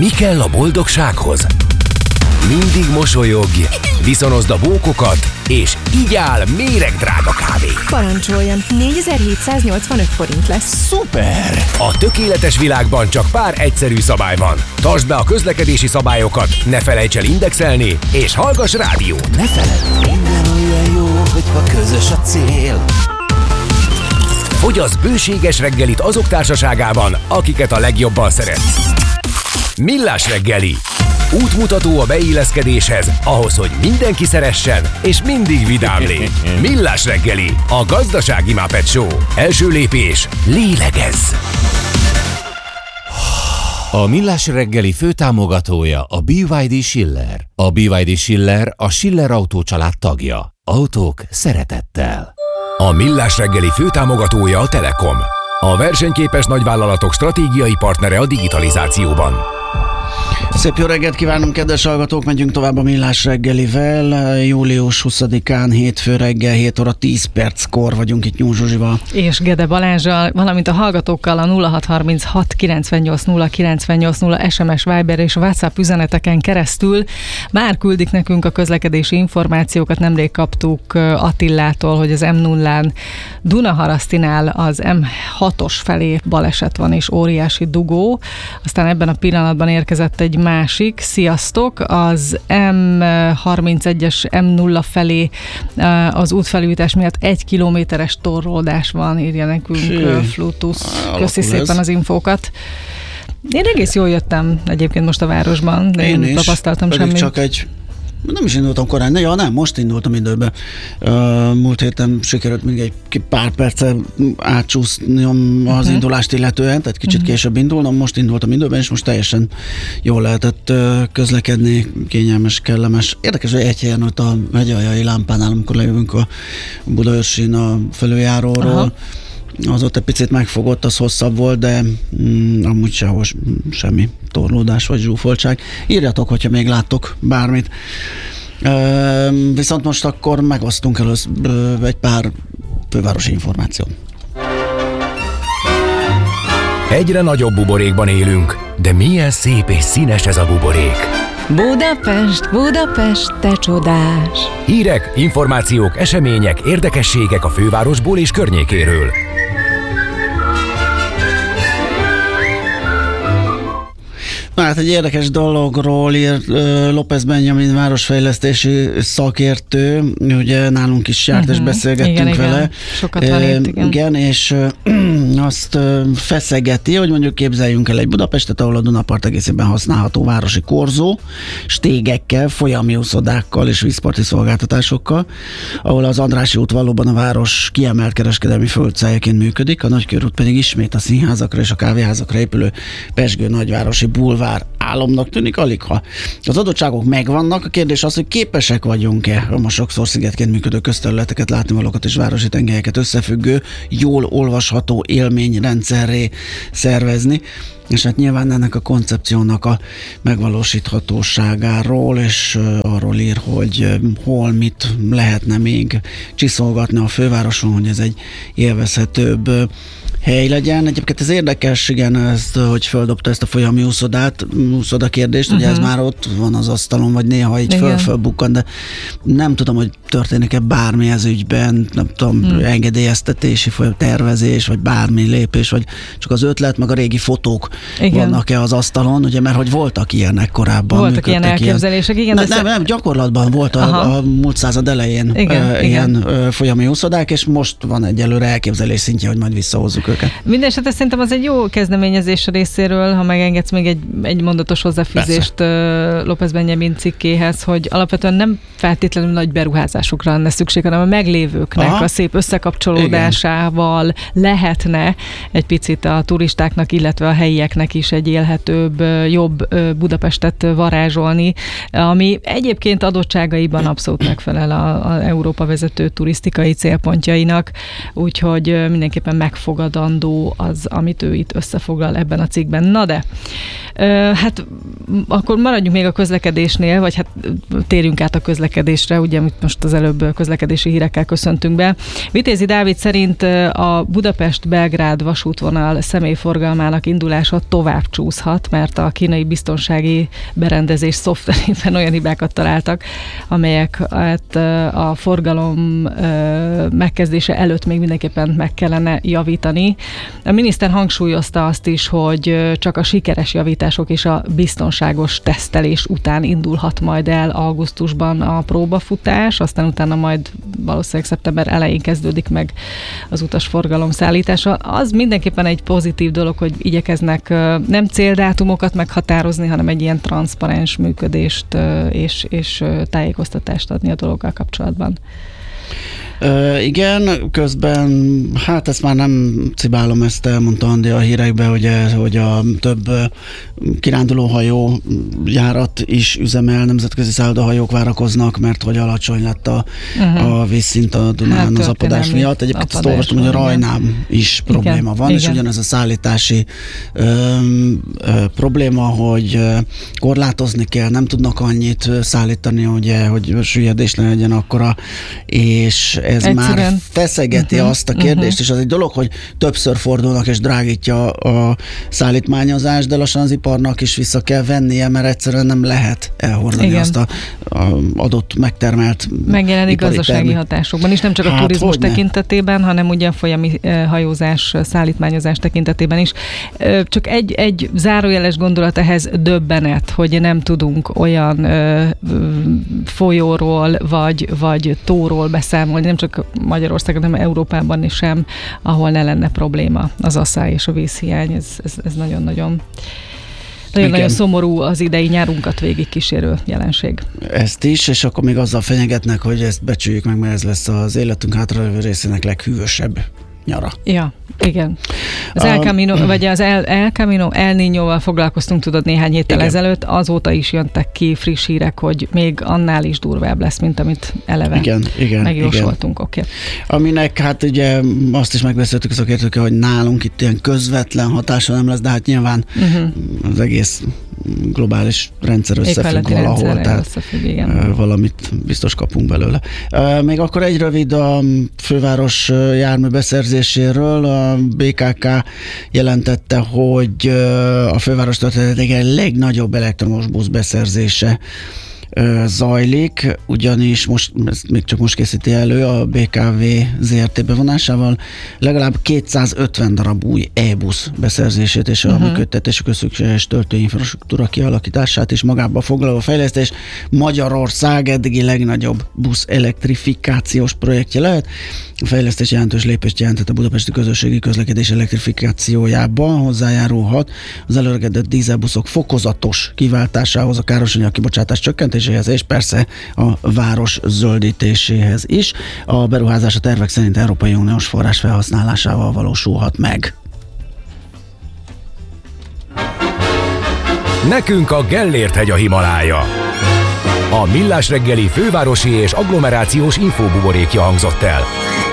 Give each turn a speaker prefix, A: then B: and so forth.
A: Mi kell a boldogsághoz? Mindig mosolyogj, viszonozd a bókokat, és így áll méregdrága kávé.
B: Parancsoljon, 4785 forint lesz.
A: Szuper! A tökéletes világban csak pár egyszerű szabály van. Tartsd be a közlekedési szabályokat, ne felejts el indexelni, és hallgass rádión.
C: Ne feledd, minden olyan jó, hogyha közös a cél.
A: Fogyasz bőséges reggelit azok társaságában, akiket a legjobban szeretsz. Millás reggeli. Útmutató a beilleszkedéshez, ahhoz, hogy mindenki szeressen, és mindig vidám légy. Millás reggeli, a gazdasági Muppet Show. Első lépés, lélegezz!
C: A Millás reggeli főtámogatója a BYD Schiller. A BYD Schiller a Schiller Autó család tagja. Autók szeretettel.
A: A Millás reggeli főtámogatója a Telekom. A versenyképes nagyvállalatok stratégiai partnere a digitalizációban.
D: Szép jó reggelt kívánunk, kedves hallgatók! Megyünk tovább a Millás reggelivel. Július 20-án, hétfő reggel, 7 óra 10 perckor vagyunk itt Nyúl Zsuzsival.
E: És Gede Balázsral, valamint a hallgatókkal a 0636 980 980 SMS, Viber és WhatsApp üzeneteken keresztül már küldik nekünk a közlekedési információkat. Nemrég kaptuk Attillától, hogy az M0-án Dunaharasztinál az M6-os felé baleset van és óriási dugó. Aztán ebben a pillanatban érkezett egy másik. Sziasztok! Az M31-es M0 felé az útfelújítás miatt 1 kilométeres torlódás van, írja nekünk Flutus. Köszi szépen az infókat. Én egész jól jöttem egyébként most a városban, de én nem tapasztaltam semmit.
D: Csak nem is indultam korán, most indultam időben. Múlt héten sikerült még egy pár perccel átcsúsznom az indulást illetően, tehát kicsit később indulnom, most indultam időben, és most teljesen jól lehetett közlekedni, kényelmes, kellemes. Érdekes, hogy egy helyen ott a Hegyaljai lámpánál, amikor lejövünk a Budaörsin a felüljáróról, az ott egy picit megfogott, az hosszabb volt, de amúgy sehol semmi torlódás vagy zsúfoltság. Írjatok, hogyha még láttok bármit. Viszont most akkor megosztunk először egy pár fővárosi információt.
A: Egyre nagyobb buborékban élünk, de milyen szép és színes ez a buborék.
B: Budapest, Budapest, te csodás!
A: Hírek, információk, események, érdekességek a fővárosból és környékéről.
D: Hát egy érdekes dologról ír López Benjamin városfejlesztési szakértő, ugye nálunk is járt és beszélgettünk vele.
E: Igen. Sokat van itt,
D: igen, és azt feszegeti, hogy mondjuk képzeljünk el egy Budapestet, ahol a Dunapart egészében használható városi korzó, stégekkel, folyami úszodákkal és vízparti szolgáltatásokkal, ahol az Andrássy út valóban a város kiemelt kereskedelmi földszájaként működik, a Nagykörút pedig ismét a színházakra és a kávéházakra épülő pezsgő nagyvárosi bulvár álomnak tűnik, aligha. Az adottságok megvannak, a kérdés az, hogy képesek vagyunk-e a ma sokszor szigetként működő közterületeket, látnivalókat és városi tengelyeket összefüggő, jól olvasható élményrendszerré szervezni. És hát nyilván ennek a koncepciónak a megvalósíthatóságáról, és arról ír, hogy hol mit lehetne még csiszolgatni a fővároson, hogy ez egy élvezhetőbb hely legyen. Egyébként ez érdekes, igen, ezt, hogy földobta ezt a folyami úszoda kérdést, ugye ez már ott van az asztalon, vagy néha így fölbukkan, de nem tudom, hogy történik-e bármi ez ügyben, nem tudom, engedélyeztetési tervezés, vagy bármi lépés, vagy csak az ötlet, meg a régi fotók vannak-e az asztalon, ugye, mert hogy voltak ilyenek korábban.
E: Voltak ilyen elképzelések, igen.
D: Nem, gyakorlatban volt a múlt század elején ilyen folyami úszodák, és most van egyelőre elképzelés szintje, hogy majd visszahozzuk őket.
E: Mindenesetre szerintem az egy jó kezdeményezés a részéről, ha megengedsz még egy mondatos hozzáfűzést López Benjamin cikkéhez, hogy alapvetően nem feltétlenül nagy beruházásokra lenne szükség, hanem a meglévőknek a szép összekapcsolódásával lehetne egy picit a turistáknak, illetve a helyieknek is egy élhetőbb, jobb Budapestet varázsolni, ami egyébként adottságaiban abszolút megfelel az Európa vezető turisztikai célpontjainak, úgyhogy mindenképpen megfogadandó az, amit ő itt összefoglal ebben a cikkben. Na de, Hát akkor maradjunk még a közlekedésnél, vagy hát térjünk át a közlekedésre, ugye amit most az előbb közlekedési hírekkel köszöntünk be. Vitézi Dávid szerint a Budapest-Belgrád vasútvonal személyforgalmának indulása tovább csúszhat, mert a kínai biztonsági berendezés szoftverében olyan hibákat találtak, amelyeket a forgalom megkezdése előtt még mindenképpen meg kellene javítani. A miniszter hangsúlyozta azt is, hogy csak a sikeres javítások és a biztonságos tesztelés után indulhat majd el augusztusban a próbafutás, aztán utána majd valószínűleg szeptember elején kezdődik meg az utasforgalom szállítása. Az mindenképpen egy pozitív dolog, hogy igyekeznek nem céldátumokat meghatározni, hanem egy ilyen transzparens működést és tájékoztatást adni a dologgal kapcsolatban.
D: Igen, közben, hát ezt már nem cibálom, ezt elmondta Andi a hírekben, hogy a több kirándulóhajó járat is üzemel, nemzetközi szállodahajók várakoznak, mert hogy alacsony lett a vízszint a Dunán az apadás miatt. Egyébként azt olvastam, hogy a Rajnán is probléma van, és ugyanez a szállítási probléma, hogy korlátozni kell, nem tudnak annyit szállítani, ugye, hogy süllyedés ne legyen akkora, és ez egyszerűen már feszegeti azt a kérdést, és az egy dolog, hogy többször fordulnak és drágítja a szállítmányozást, de lassan az iparnak is vissza kell vennie, mert egyszerűen nem lehet elhordani azt a adott megtermelt
E: megjelenik gazdasági hatásokban is, nem csak a turizmus tekintetében, hanem ugye a folyami hajózás, szállítmányozás tekintetében is. Csak egy zárójeles gondolat ehhez, döbbenet, hogy nem tudunk olyan folyóról vagy tóról beszámolni, nem csak Magyarországon, hanem Európában is sem, ahol ne lenne probléma az asszály és a vízhiány. Ez nagyon-nagyon szomorú, az idei nyárunkat végig kísérő jelenség. Ezt
D: is, és akkor még azzal fenyegetnek, hogy ezt becsüljük meg, mert ez lesz az életünk hátralévő részének leghűvösebb nyara.
E: Ja, igen. Az El Camino, vagy az El Camino, El Niñóval foglalkoztunk, tudod, néhány héttel ezelőtt, azóta is jöntek ki friss hírek, hogy még annál is durvább lesz, mint amit eleve megjósoltunk. Okay.
D: Aminek hát ugye azt is megbeszéltük a szakértőkkel, hogy nálunk itt ilyen közvetlen hatása nem lesz, de hát nyilván az egész globális rendszer összefügg valahol, tehát valamit biztos kapunk belőle. Még akkor egy rövid a főváros járműbeszerzéséről. A BKK jelentette, hogy a főváros történetének legnagyobb elektromos busz beszerzése zajlik, ugyanis ezt még csak most készíti elő a BKV ZRT bevonásával, legalább 250 darab új e-busz beszerzését és a működtetésük szükséges töltőinfrastruktúra kialakítását is magába foglaló fejlesztés Magyarország eddigi legnagyobb busz elektrifikációs projektje lehet. A fejlesztés jelentős lépést jelentett a budapesti közösségi közlekedés elektrifikációjában, hozzájárulhat az előregedett dízelbuszok fokozatos kiváltásához, a károsanyag kibocsátás csökkentéséhez, és persze a város zöldítéséhez is. A beruházás a tervek szerint Európai Uniós forrás felhasználásával valósulhat meg.
A: Nekünk a Gellért-hegy a Himalája. A Millás reggeli fővárosi és agglomerációs infóbuborékja hangzott el.